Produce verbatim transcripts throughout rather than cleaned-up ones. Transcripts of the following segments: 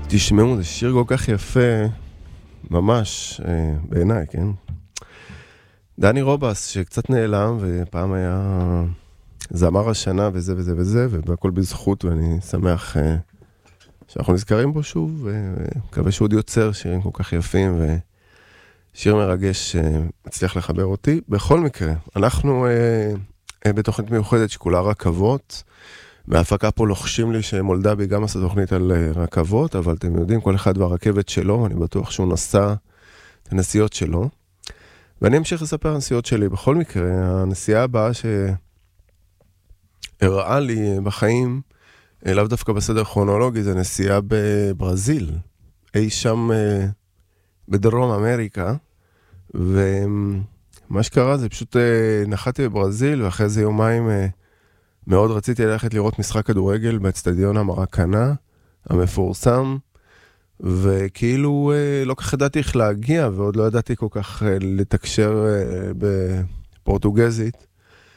תשמעו, זה שיר כל כך יפה, ממש, אה, בעיניי, כן? דני רובס, שקצת נעלם, ופעם היה זמר השנה וזה וזה וזה, והכל בזכות, ואני שמח אה, שאנחנו נזכרים בו שוב, ומקווה שהוא עוד יוצר שירים כל כך יפים, ושיר מרגש שמצליח לחבר אותי. בכל מקרה, אנחנו אה, אה, בתוכנית מיוחדת שכולה רכבות, בהפקה פה לוחשים לי שמולדבי גם עשה תוכנית על רכבות, אבל אתם יודעים, כל אחד והרכבת שלו, אני בטוח שהוא נסע את הנסיעות שלו. ואני אמשיך לספר הנסיעות שלי. בכל מקרה, הנסיעה הבאה שהראה לי בחיים, לאו דווקא בסדר כרונולוגי, זה נסיעה בברזיל, אי שם בדרום אמריקה, ומה שקרה זה פשוט נחתי בברזיל, ואחרי זה יומיים מאוד רציתי ללכת לראות משחק כדורגל באצטדיון המרקנה המפורסם, וכאילו לא כך ידעתי איך להגיע, ועוד לא ידעתי כל כך לתקשר בפורטוגזית,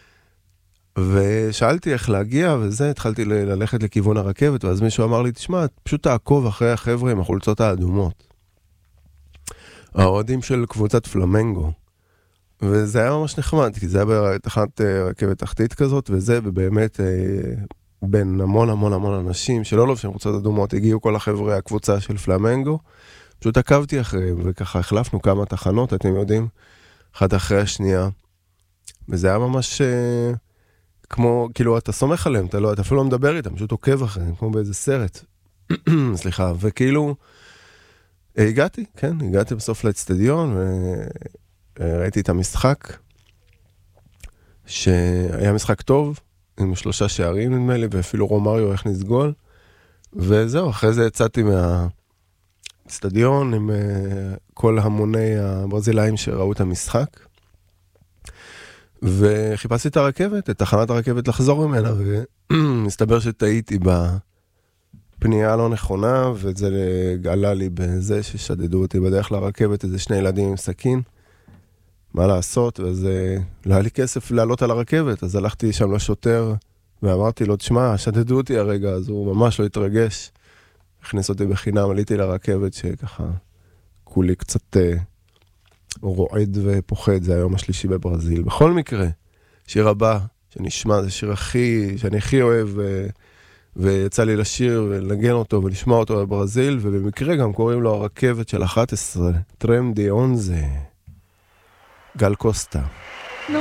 ושאלתי איך להגיע, וזה, התחלתי ללכת לכיוון הרכבת, ואז מישהו אמר לי, תשמע, פשוט תעקוב אחרי החבר'ה עם החולצות האדומות. האוהדים של קבוצת פלמנגו. וזה היה ממש נחמד, כי זה היה בתחנת רכבת תחתית כזאת, וזה באמת בין המון המון המון אנשים שלא לובשים חולצות אדומות, הגיעו כל החבר'ה, הקבוצה של פלמנגו, פשוט עקבתי אחריהם, וככה החלפנו כמה תחנות, אתם יודעים, אחת אחרי השנייה, וזה היה ממש כמו, כאילו, אתה סומך עליהם, אתה, לא, אתה אפילו לא מדבר איתם, פשוט עוקב אחריהם, כמו באיזה סרט. סליחה, וכאילו, הגעתי, כן, הגעתי בסוף לאצטדיון, וראיתי את המשחק, שהיה משחק טוב, עם שלושה שערים נדמה לי, ואפילו רומריו איך נסגול, וזהו, אחרי זה יצאתי מהאצטדיון, עם כל המוני הברזילאים שראו את המשחק, וחיפשתי את הרכבת, את תחנת הרכבת לחזור ממנה, ומסתבר שטעיתי בפנייה לא נכונה, וזה עלה לי בזה ששדדו אותי בדרך לרכבת, איזה שני ילדים עם סכין, מה לעשות, וזה לא היה לי כסף לעלות על הרכבת, אז הלכתי שם לשוטר, ואמרתי לו, תשמע, שדדו אותי הרגע, אז הוא ממש לא התרגש, הכניס אותי בחינם, עליתי לרכבת, שככה כולי קצת רועד ופוחד, זה היום השלישי בברזיל. בכל מקרה, שיר הבא שנשמע, זה שיר הכי, שאני הכי אוהב, ו... ויצא לי לשיר ולנגן אותו ולשמוע אותו בברזיל, ובמקרה גם קוראים לו הרכבת של אחת עשרה, טרם די אונזה, גל קוסטה.